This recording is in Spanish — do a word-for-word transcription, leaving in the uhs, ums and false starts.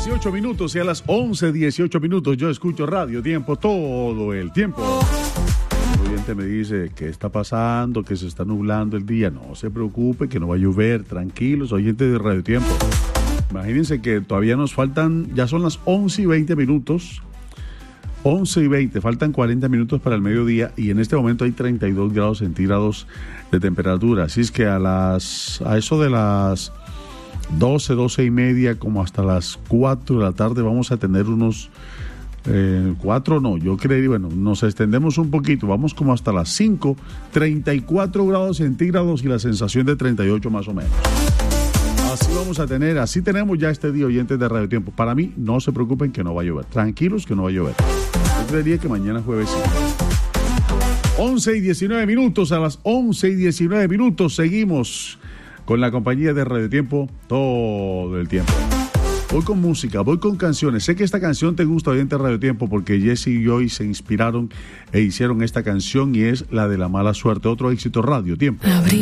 dieciocho minutos y a las once dieciocho minutos yo escucho Radio Tiempo todo el tiempo. El oyente me dice, ¿qué está pasando? Que se está nublando el día. No se preocupe, que no va a llover. Tranquilos, oyentes de Radio Tiempo. Imagínense que todavía nos faltan, ya son las once y veinte minutos. once y veinte, faltan cuarenta minutos para el mediodía y en este momento hay treinta y dos grados centígrados de temperatura. Así es que a las a eso de las doce, doce y media, como hasta las cuatro de la tarde, vamos a tener unos eh, cuatro, no, yo creo, bueno, nos extendemos un poquito, vamos como hasta las cinco, treinta y cuatro grados centígrados y la sensación de treinta y ocho más o menos. Así vamos a tener, así tenemos ya este día, oyentes de Radio Tiempo. Para mí, no se preocupen que no va a llover, tranquilos que no va a llover. Yo creería que mañana jueves sí. once y diecinueve minutos, a las once y diecinueve minutos seguimos con la compañía de Radio Tiempo todo el tiempo. Voy con música, voy con canciones. Sé que esta canción te gusta, oyente de Radio Tiempo, porque Jesse y Joy se inspiraron e hicieron esta canción y es la de La Mala Suerte, otro éxito Radio Tiempo.